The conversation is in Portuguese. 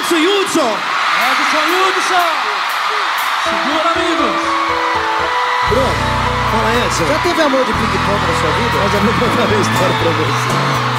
Edson Hudson. Segura, amigos. Bruno, fala Edson. Já teve amor de ping-pong na sua vida? Eu já vou contar uma história pra você.